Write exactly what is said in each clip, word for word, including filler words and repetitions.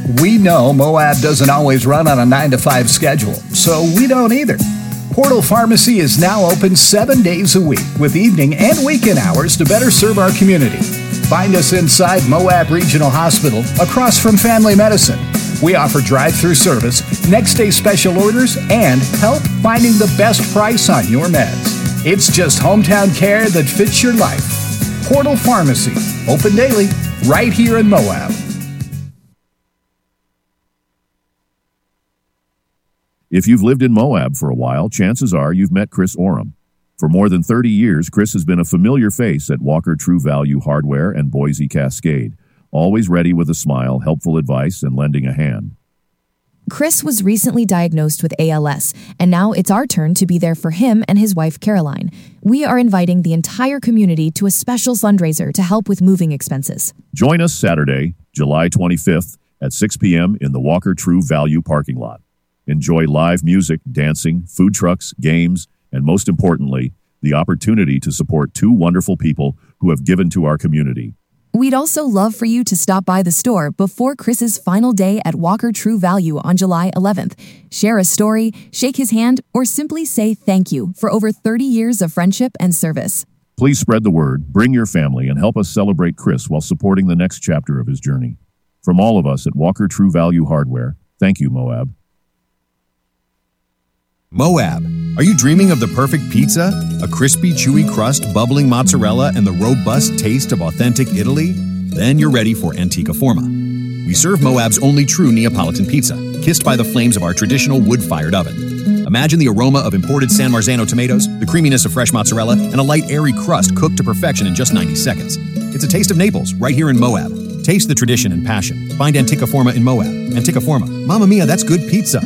We know Moab doesn't always run on a nine to five schedule, so we don't either. Portal Pharmacy is now open seven days a week with evening and weekend hours to better serve our community. Find us inside Moab Regional Hospital across from Family Medicine. We offer drive-through service, next-day special orders, and help finding the best price on your meds. It's just hometown care that fits your life. Portal Pharmacy, open daily, right here in Moab. If you've lived in Moab for a while, chances are you've met Chris Oram. For more than thirty years, Chris has been a familiar face at Walker True Value Hardware and Boise Cascade, always ready with a smile, helpful advice, and lending a hand. Chris was recently diagnosed with A L S, and now it's our turn to be there for him and his wife, Caroline. We are inviting the entire community to a special fundraiser to help with moving expenses. Join us Saturday, July twenty-fifth at six p.m. in the Walker True Value parking lot. Enjoy live music, dancing, food trucks, games, and most importantly, the opportunity to support two wonderful people who have given to our community. We'd also love for you to stop by the store before Chris's final day at Walker True Value on July eleventh. Share a story, shake his hand, or simply say thank you for over thirty years of friendship and service. Please spread the word, bring your family, and help us celebrate Chris while supporting the next chapter of his journey. From all of us at Walker True Value Hardware, thank you, Moab. Moab. Are you dreaming of the perfect pizza? A crispy, chewy crust, bubbling mozzarella, and the robust taste of authentic Italy? Then you're ready for Antica Forma. We serve Moab's only true Neapolitan pizza, kissed by the flames of our traditional wood-fired oven. Imagine the aroma of imported San Marzano tomatoes, the creaminess of fresh mozzarella, and a light, airy crust cooked to perfection in just ninety seconds. It's a taste of Naples, right here in Moab. Taste the tradition and passion. Find Antica Forma in Moab. Antica Forma. Mamma mia, that's good pizza.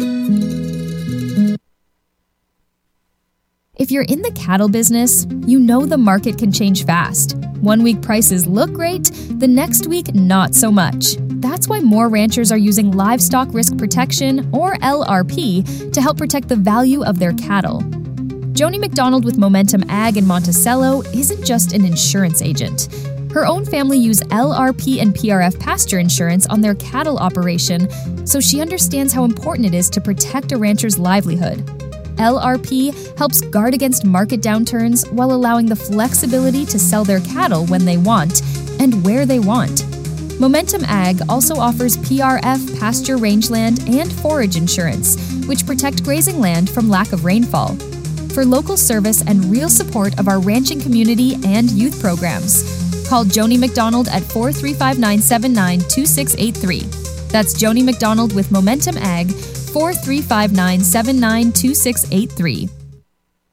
If you're in the cattle business, you know the market can change fast. One week prices look great, the next week not so much. That's why more ranchers are using Livestock Risk Protection, or L R P, to help protect the value of their cattle. Joni McDonald with Momentum Ag in Monticello isn't just an insurance agent. Her own family use L R P and P R F pasture insurance on their cattle operation, so she understands how important it is to protect a rancher's livelihood. L R P helps guard against market downturns while allowing the flexibility to sell their cattle when they want and where they want. Momentum Ag also offers P R F pasture rangeland and forage insurance, which protect grazing land from lack of rainfall. For local service and real support of our ranching community and youth programs, call Joni McDonald at four three five, nine seven nine, two six eight three. That's Joni McDonald with Momentum Ag, four three five, nine seven nine, two six eight three.